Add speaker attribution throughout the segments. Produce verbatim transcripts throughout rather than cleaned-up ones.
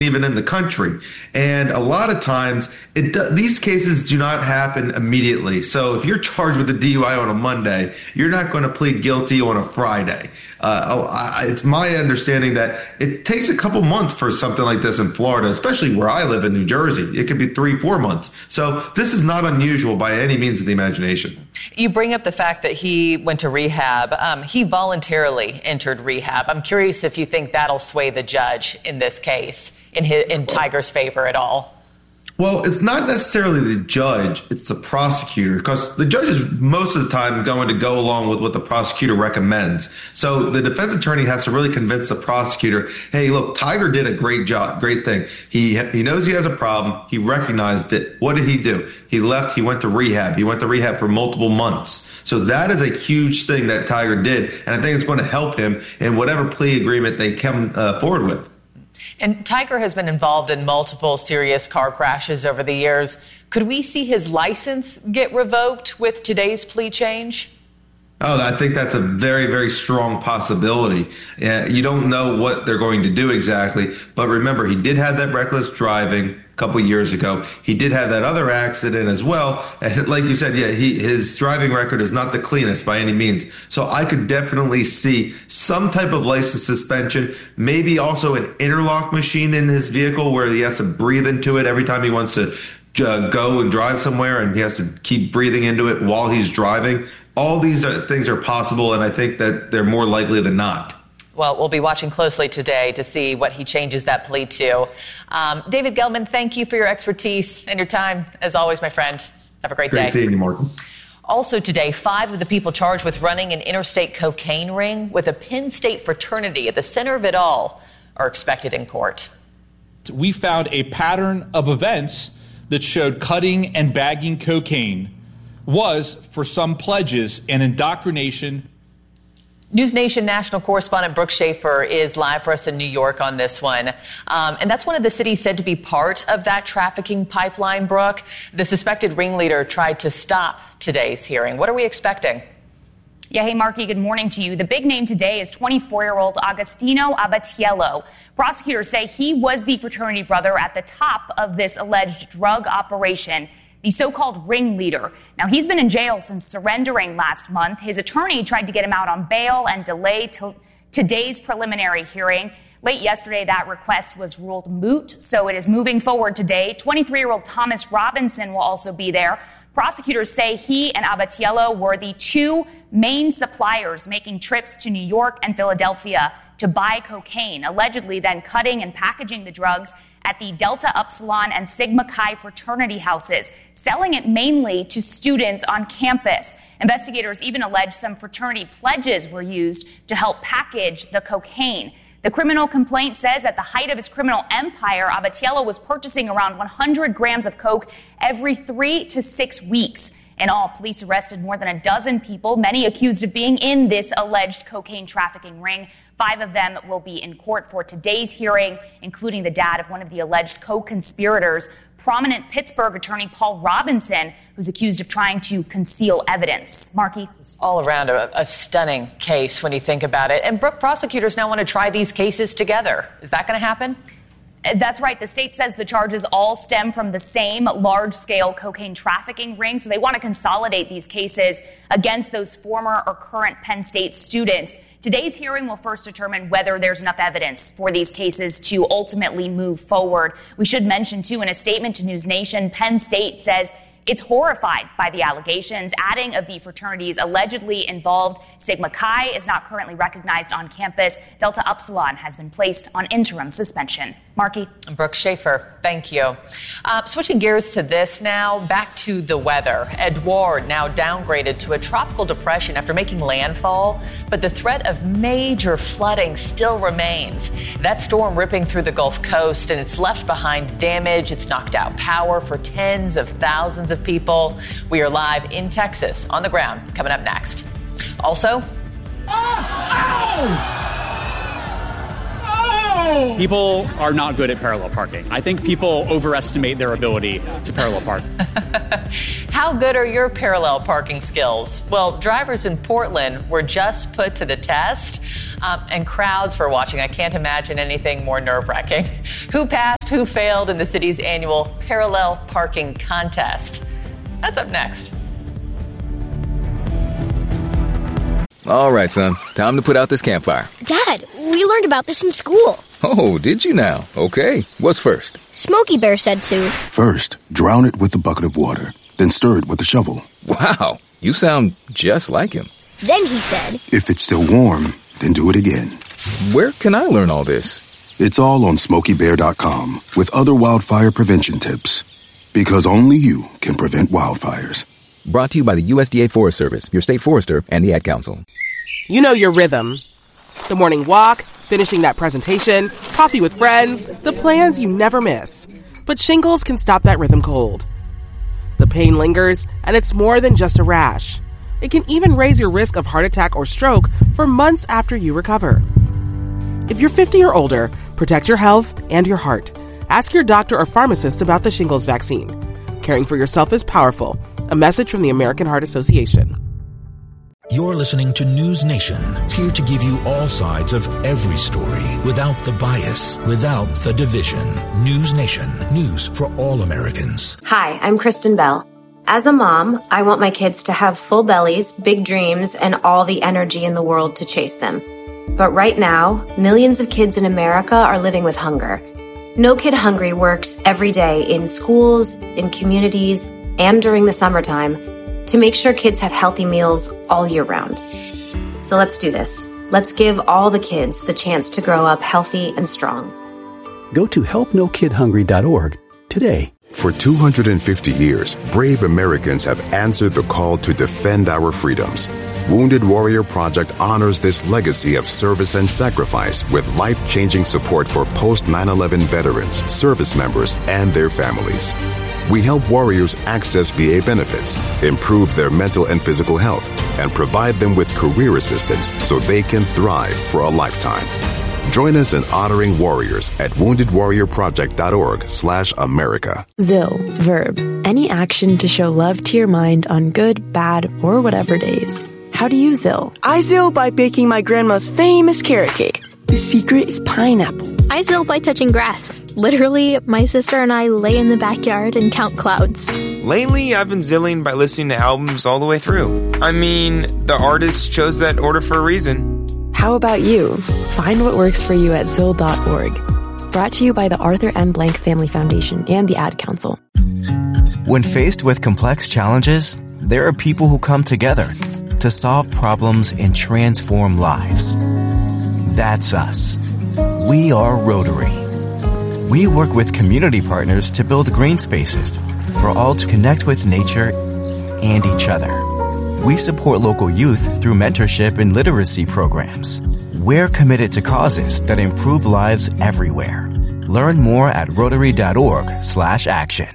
Speaker 1: even in the country. And a lot of times, it do, these cases do not happen immediately. So if you're charged with a D U I on a Monday, you're not going to plead guilty on a Friday. Uh, I, it's my understanding that it takes a couple months for something like this in Florida, especially where I live in New Jersey. It could be three, four months. So this is not unusual by any means of the imagination.
Speaker 2: You bring up the fact that he went to rehab. Um, he voluntarily entered rehab. I'm curious if you think that'll sway the judge in this case in his, in Tiger's favor at all.
Speaker 1: Well, it's not necessarily the judge, it's the prosecutor, because the judge is most of the time going to go along with what the prosecutor recommends. So the defense attorney has to really convince the prosecutor, hey, look, Tiger did a great job, great thing. He he knows he has a problem. He recognized it. What did he do? He left. He went to rehab. He went to rehab for multiple months. So that is a huge thing that Tiger did, and I think it's going to help him in whatever plea agreement they come uh, forward with.
Speaker 2: And Tiger has been involved in multiple serious car crashes over the years. Could we see his license get revoked with today's plea change?
Speaker 1: Oh, I think that's a very, very strong possibility. Uh, you don't know what they're going to do exactly. But remember, he did have that reckless driving a couple years ago. He did have that other accident as well. And like you said, yeah, he, his driving record is not the cleanest by any means. So I could definitely see some type of license suspension, maybe also an interlock machine in his vehicle where he has to breathe into it every time he wants to uh, go and drive somewhere, and he has to keep breathing into it while he's driving. All these are, things are possible, and I think that they're more likely than not.
Speaker 2: Well, we'll be watching closely today to see what he changes that plea to. Um, David Gelman, thank you for your expertise and your time. As always, my friend, have a great,
Speaker 1: great
Speaker 2: day.
Speaker 1: Great seeing you, Morgan.
Speaker 2: Also today, five of the people charged with running an interstate cocaine ring with a Penn State fraternity at the center of it all are expected in court.
Speaker 3: We found a pattern of events that showed cutting and bagging cocaine was, for some pledges, an indoctrination.
Speaker 2: News Nation national correspondent Brooke Schaefer is live for us in New York on this one. Um, and that's one of the cities said to be part of that trafficking pipeline, Brooke. The suspected ringleader tried to stop today's hearing. What are we expecting?
Speaker 4: Yeah, hey, Marky, good morning to you. The big name today is twenty-four-year-old Agostino Abatiello. Prosecutors say he was the fraternity brother at the top of this alleged drug operation, the so-called ringleader. Now, he's been in jail since surrendering last month. His attorney tried to get him out on bail and delay till today's preliminary hearing. Late yesterday, that request was ruled moot, so it is moving forward today. twenty-three-year-old Thomas Robinson will also be there. Prosecutors say he and Abatiello were the two main suppliers making trips to New York and Philadelphia to buy cocaine, allegedly then cutting and packaging the drugs at the Delta Upsilon and Sigma Chi fraternity houses, selling it mainly to students on campus. Investigators even allege some fraternity pledges were used to help package the cocaine. The criminal complaint says at the height of his criminal empire, Abatiello was purchasing around one hundred grams of coke every three to six weeks. In all, police arrested more than a dozen people, many accused of being in this alleged cocaine trafficking ring. Five of them will be in court for today's hearing, including the dad of one of the alleged co-conspirators, prominent Pittsburgh attorney Paul Robinson, who's accused of trying to conceal evidence. Marky?
Speaker 2: All around a, a stunning case when you think about it. And prosecutors now want to try these cases together. Is that going to happen?
Speaker 4: That's right. The state says the charges all stem from the same large-scale cocaine trafficking ring, so they want to consolidate these cases against those former or current Penn State students. Today's hearing will first determine whether there's enough evidence for these cases to ultimately move forward. We should mention, too, in a statement to News Nation, Penn State says it's horrified by the allegations, adding of the fraternities allegedly involved. Sigma Chi is not currently recognized on campus. Delta Upsilon has been placed on interim suspension. Marky?
Speaker 2: Brooke Schaefer, thank you. Uh, switching gears to this now, back to the weather. Edouard now downgraded to a tropical depression after making landfall, but the threat of major flooding still remains. That storm ripping through the Gulf Coast, and it's left behind damage. It's knocked out power for tens of thousands of people. We are live in Texas on the ground, coming up next. Also,
Speaker 5: oh! Ow! Oh! People are not good at parallel parking. I think people overestimate their ability to parallel park.
Speaker 2: How good are your parallel parking skills? Well, drivers in Portland were just put to the test, um, and crowds were watching. I can't imagine anything more nerve-wracking. Who passed, who failed in the city's annual parallel parking contest? That's up next.
Speaker 6: All right, son. Time to put out this campfire.
Speaker 7: Dad, we learned about this in school.
Speaker 6: Oh, did you now? Okay. What's first?
Speaker 7: Smokey Bear said to.
Speaker 8: First, drown it with a bucket of water, then stir it with a shovel.
Speaker 6: Wow, you sound just like him.
Speaker 7: Then he said,
Speaker 8: if it's still warm, then do it again.
Speaker 6: Where can I learn all this?
Speaker 8: It's all on smokey bear dot com with other wildfire prevention tips. Because only you can prevent wildfires.
Speaker 6: Brought to you by the U S D A Forest Service, your state forester, and the Ad Council.
Speaker 9: You know your rhythm. The morning walk, finishing that presentation, coffee with friends, the plans you never miss. But shingles can stop that rhythm cold. The pain lingers, and it's more than just a rash. It can even raise your risk of heart attack or stroke for months after you recover. If you're fifty or older, protect your health and your heart. Ask your doctor or pharmacist about the shingles vaccine. Caring for yourself is powerful. A message from the American Heart Association.
Speaker 10: You're listening to News Nation, here to give you all sides of every story without the bias, without the division. News Nation, news for all Americans.
Speaker 11: Hi, I'm Kristen Bell. As a mom, I want my kids to have full bellies, big dreams, and all the energy in the world to chase them. But right now, millions of kids in America are living with hunger. No Kid Hungry works every day in schools, in communities, and during the summertime to make sure kids have healthy meals all year round. So let's do this. Let's give all the kids the chance to grow up healthy and strong.
Speaker 12: Go to help no kid hungry dot org today.
Speaker 13: For two hundred fifty years, brave Americans have answered the call to defend our freedoms. Wounded Warrior Project honors this legacy of service and sacrifice with life-changing support for post nine eleven veterans, service members, and their families. We help warriors access V A benefits, improve their mental and physical health, and provide them with career assistance so they can thrive for a lifetime. Join us in honoring warriors at wounded warrior project dot org slash America.
Speaker 14: Zill, verb, any action to show love to your mind on good, bad, or whatever days. How do you Zill?
Speaker 15: I Zill by baking my grandma's famous carrot cake. The secret is pineapple.
Speaker 7: I Zill by touching grass. Literally, my sister and I lay in the backyard and count clouds.
Speaker 16: Lately, I've been zilling by listening to albums all the way through. I mean, the artist chose that order for a reason.
Speaker 14: How about you? Find what works for you at zill dot org. Brought to you by the Arthur M. Blank Family Foundation and the Ad Council.
Speaker 17: When faced with complex challenges, there are people who come together to solve problems and transform lives. That's us. We are Rotary. We work with community partners to build green spaces for all to connect with nature and each other. We support local youth through mentorship and literacy programs. We're committed to causes that improve lives everywhere. Learn more at rotary dot org slash action.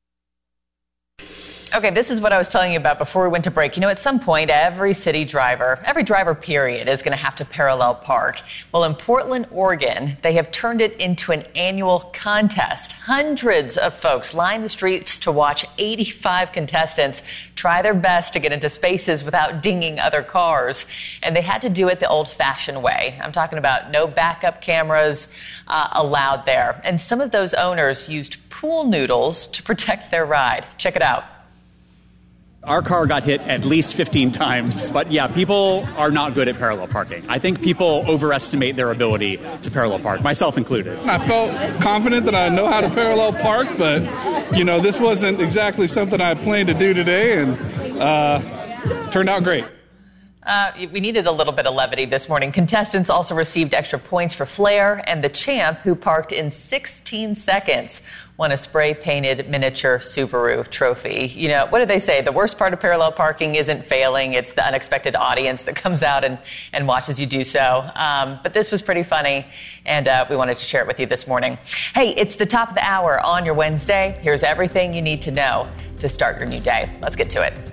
Speaker 2: Okay, this is what I was telling you about before we went to break. You know, at some point, every city driver, every driver period, is going to have to parallel park. Well, in Portland, Oregon, they have turned it into an annual contest. Hundreds of folks line the streets to watch eighty-five contestants try their best to get into spaces without dinging other cars. And they had to do it the old-fashioned way. I'm talking about no backup cameras uh, allowed there. And some of those owners used pool noodles to protect their ride. Check it out.
Speaker 5: Our car got hit at least fifteen times. But yeah, people are not good at parallel parking. I think people overestimate their ability to parallel park, myself included.
Speaker 3: I felt confident that I know how to parallel park, but, you know, this wasn't exactly something I planned to do today, and uh, turned out great.
Speaker 2: Uh, we needed a little bit of levity this morning. Contestants also received extra points for flair, and the champ, who parked in sixteen seconds, won a spray-painted miniature Subaru trophy. You know, what do they say? The worst part of parallel parking isn't failing. It's the unexpected audience that comes out and, and watches you do so. Um, but this was pretty funny, and uh, we wanted to share it with you this morning. Hey, it's the top of the hour on your Wednesday. Here's everything you need to know to start your new day. Let's get to it.